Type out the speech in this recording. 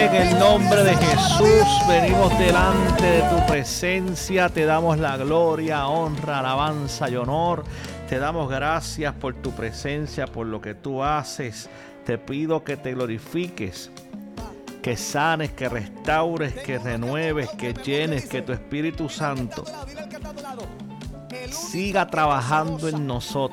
Padre, en el nombre de Jesús, venimos delante de tu presencia, te damos la gloria, honra, alabanza y honor. Te damos gracias por tu presencia, por lo que tú haces. Te pido que te glorifiques, que sanes, que restaures, que renueves, que llenes, que tu Espíritu Santo siga trabajando en nosotros.